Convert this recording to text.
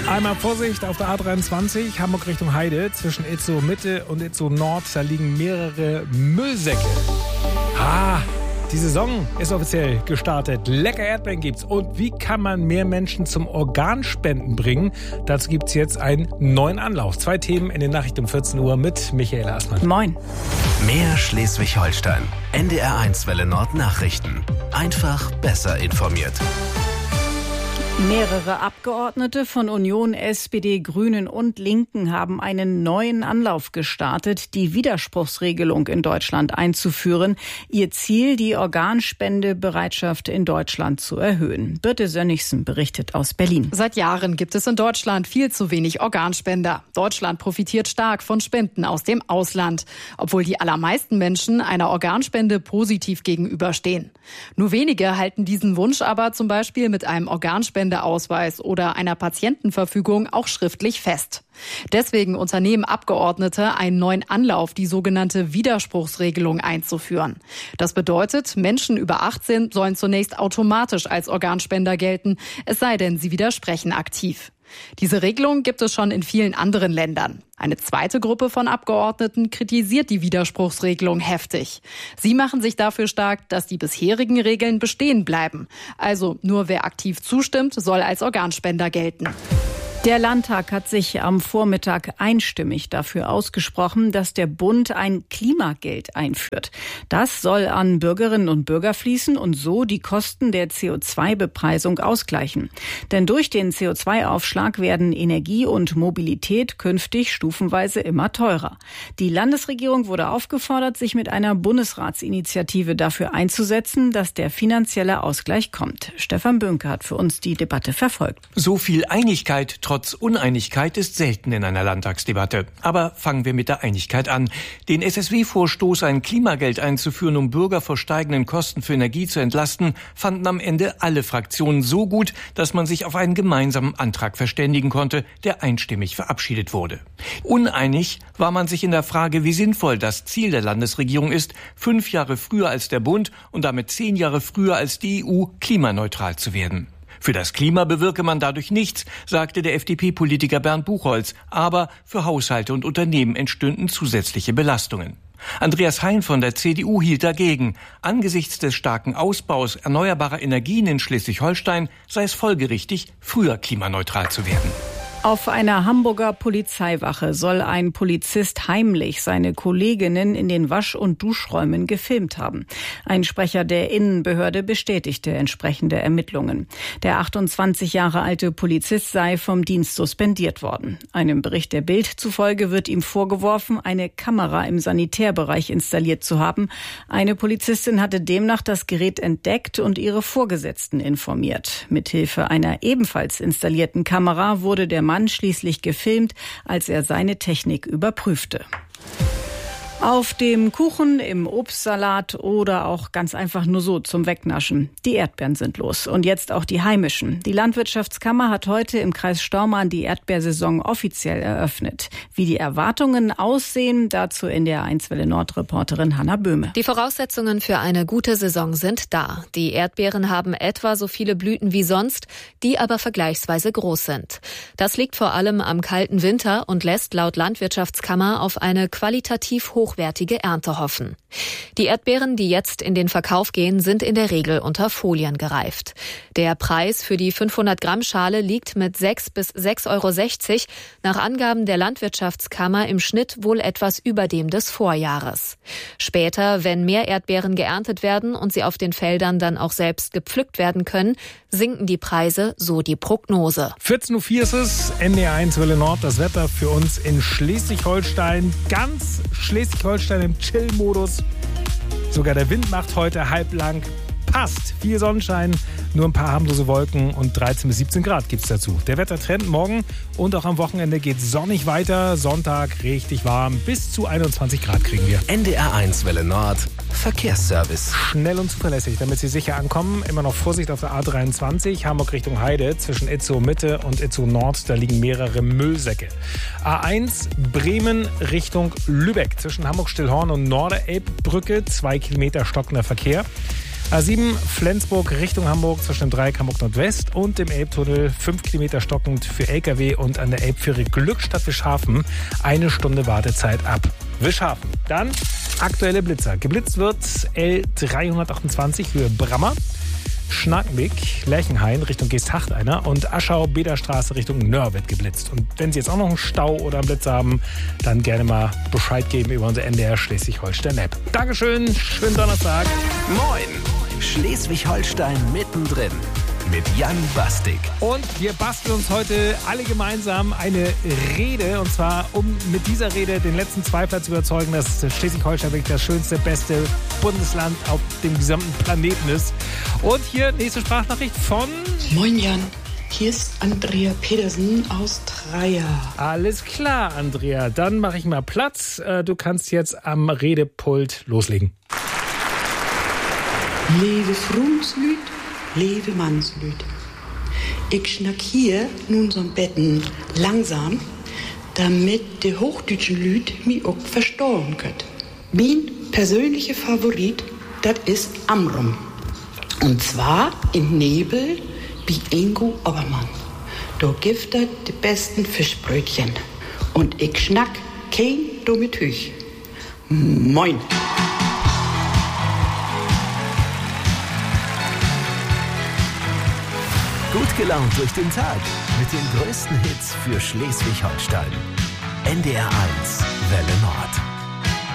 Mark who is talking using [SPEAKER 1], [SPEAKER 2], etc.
[SPEAKER 1] Einmal Vorsicht auf der A23, Hamburg Richtung Heide. Zwischen Itzehoe Mitte und Itzehoe Nord, da liegen mehrere Müllsäcke. Die Saison ist offiziell gestartet. Lecker Erdbeeren gibt's. Und wie kann man mehr Menschen zum Organspenden bringen? Dazu gibt's jetzt einen neuen Anlauf. 2 Themen in den Nachrichten um 14 Uhr mit Michael Aßmann.
[SPEAKER 2] Moin.
[SPEAKER 3] Mehr Schleswig-Holstein. NDR1 Welle Nord Nachrichten. Einfach besser informiert.
[SPEAKER 2] Mehrere Abgeordnete von Union, SPD, Grünen und Linken haben einen neuen Anlauf gestartet, die Widerspruchsregelung in Deutschland einzuführen. Ihr Ziel, die Organspendebereitschaft in Deutschland zu erhöhen. Birte Sönnigsen berichtet aus Berlin.
[SPEAKER 4] Seit Jahren gibt es in Deutschland viel zu wenig Organspender. Deutschland profitiert stark von Spenden aus dem Ausland, obwohl die allermeisten Menschen einer Organspende positiv gegenüberstehen. Nur wenige halten diesen Wunsch aber zum Beispiel mit einem Organspendeausweis oder einer Patientenverfügung auch schriftlich fest. Deswegen unternehmen Abgeordnete einen neuen Anlauf, die sogenannte Widerspruchsregelung einzuführen. Das bedeutet, Menschen über 18 sollen zunächst automatisch als Organspender gelten, es sei denn, sie widersprechen aktiv. Diese Regelung gibt es schon in vielen anderen Ländern. Eine zweite Gruppe von Abgeordneten kritisiert die Widerspruchsregelung heftig. Sie machen sich dafür stark, dass die bisherigen Regeln bestehen bleiben. Also nur wer aktiv zustimmt, soll als Organspender gelten.
[SPEAKER 2] Der Landtag hat sich am Vormittag einstimmig dafür ausgesprochen, dass der Bund ein Klimageld einführt. Das soll an Bürgerinnen und Bürger fließen und so die Kosten der CO2-Bepreisung ausgleichen. Denn durch den CO2-Aufschlag werden Energie und Mobilität künftig stufenweise immer teurer. Die Landesregierung wurde aufgefordert, sich mit einer Bundesratsinitiative dafür einzusetzen, dass der finanzielle Ausgleich kommt. Stefan Böhnke hat für uns die Debatte verfolgt.
[SPEAKER 5] So viel Einigkeit trotz Uneinigkeit ist selten in einer Landtagsdebatte. Aber fangen wir mit der Einigkeit an. Den SSW-Vorstoß, ein Klimageld einzuführen, um Bürger vor steigenden Kosten für Energie zu entlasten, fanden am Ende alle Fraktionen so gut, dass man sich auf einen gemeinsamen Antrag verständigen konnte, der einstimmig verabschiedet wurde. Uneinig war man sich in der Frage, wie sinnvoll das Ziel der Landesregierung ist, 5 Jahre früher als der Bund und damit 10 Jahre früher als die EU klimaneutral zu werden. Für das Klima bewirke man dadurch nichts, sagte der FDP-Politiker Bernd Buchholz. Aber für Haushalte und Unternehmen entstünden zusätzliche Belastungen. Andreas Hein von der CDU hielt dagegen. Angesichts des starken Ausbaus erneuerbarer Energien in Schleswig-Holstein sei es folgerichtig, früher klimaneutral zu werden.
[SPEAKER 2] Auf einer Hamburger Polizeiwache soll ein Polizist heimlich seine Kolleginnen in den Wasch- und Duschräumen gefilmt haben. Ein Sprecher der Innenbehörde bestätigte entsprechende Ermittlungen. Der 28 Jahre alte Polizist sei vom Dienst suspendiert worden. Einem Bericht der Bild zufolge wird ihm vorgeworfen, eine Kamera im Sanitärbereich installiert zu haben. Eine Polizistin hatte demnach das Gerät entdeckt und ihre Vorgesetzten informiert. Mithilfe einer ebenfalls installierten Kamera wurde der Mann schließlich gefilmt, als er seine Technik überprüfte. Auf dem Kuchen, im Obstsalat oder auch ganz einfach nur so zum Wegnaschen. Die Erdbeeren sind los und jetzt auch die heimischen. Die Landwirtschaftskammer hat heute im Kreis Staumann die Erdbeersaison offiziell eröffnet. Wie die Erwartungen aussehen, dazu in der NDR1 Welle Nord Reporterin Hanna Böhme.
[SPEAKER 6] Die Voraussetzungen für eine gute Saison sind da. Die Erdbeeren haben etwa so viele Blüten wie sonst, die aber vergleichsweise groß sind. Das liegt vor allem am kalten Winter und lässt laut Landwirtschaftskammer auf eine qualitativ hochwertige Ernte hoffen. Die Erdbeeren, die jetzt in den Verkauf gehen, sind in der Regel unter Folien gereift. Der Preis für die 500 Gramm Schale liegt mit 6 bis 6,60 € nach Angaben der Landwirtschaftskammer im Schnitt wohl etwas über dem des Vorjahres. Später, wenn mehr Erdbeeren geerntet werden und sie auf den Feldern dann auch selbst gepflückt werden können, sinken die Preise, so die Prognose.
[SPEAKER 1] 14.04 Uhr ist es, NDR1 Welle Nord, das Wetter für uns in Schleswig-Holstein. Ganz Schleswig-Holstein im Chill-Modus. Sogar der Wind macht heute halblang. Passt. Viel Sonnenschein, nur ein paar harmlose Wolken und 13 bis 17 Grad gibt's dazu. Der Wettertrend morgen und auch am Wochenende geht sonnig weiter. Sonntag richtig warm. Bis zu 21 Grad kriegen wir.
[SPEAKER 3] NDR1 Welle Nord. Verkehrsservice.
[SPEAKER 1] Schnell und zuverlässig, damit Sie sicher ankommen. Immer noch Vorsicht auf der A23, Hamburg Richtung Heide. Zwischen Itzehoe Mitte und Itzehoe Nord, da liegen mehrere Müllsäcke. A1 Bremen Richtung Lübeck. Zwischen Hamburg-Stillhorn und Norderelbbrücke 2 Kilometer stockender Verkehr. A7 Flensburg Richtung Hamburg zwischen dem Dreieck Hamburg Nordwest und dem Elbtunnel 5 Kilometer stockend für LKW und an der Elbfähre Glückstadt-Wischhafen 1 Stunde Wartezeit ab Wischhafen. Dann aktuelle Blitzer. Geblitzt wird L328 Höhe Brammer, Schnakenbeek, Lerchenhain Richtung Geesthacht einer und Aschau-Bederstraße Richtung Nöhr wird geblitzt. Und wenn Sie jetzt auch noch einen Stau oder einen Blitz haben, dann gerne mal Bescheid geben über unser NDR Schleswig-Holstein-App. Dankeschön, schönen Donnerstag.
[SPEAKER 3] Moin, Schleswig-Holstein mittendrin mit Jan Bastik.
[SPEAKER 1] Und wir basteln uns heute alle gemeinsam eine Rede. Und zwar, um mit dieser Rede den letzten Zweifler zu überzeugen, dass Schleswig-Holstein wirklich das schönste, beste Bundesland auf dem gesamten Planeten ist. Und hier nächste Sprachnachricht von...
[SPEAKER 7] Moin Jan, hier ist Andrea Pedersen aus Trier.
[SPEAKER 1] Alles klar, Andrea. Dann mache ich mal Platz. Du kannst jetzt am Redepult loslegen.
[SPEAKER 7] Leve Frumslüt, leve Mannslüt. Ich schnack hier nun so'n Betten langsam, damit die hochdütschen Lüt mich auch verstauen könnt. Mein persönlicher Favorit, das ist Amrum. Und zwar in Nebel wie Ingo Obermann. Da gibt es die besten Fischbrötchen. Und ich schnack kein dumme Tüch. Moin.
[SPEAKER 3] Gut gelaunt durch den Tag mit den größten Hits für Schleswig-Holstein. NDR 1 Welle Nord.